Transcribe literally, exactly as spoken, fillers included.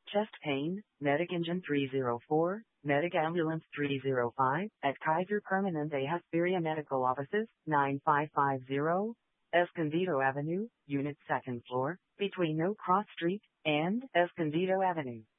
Chest pain, Medic Engine three oh four, Medic Ambulance three oh five, at Kaiser Permanente Hesperia Medical Offices, nine five five zero, Escondido Avenue, Unit second floor, between No Cross Street and Escondido Avenue.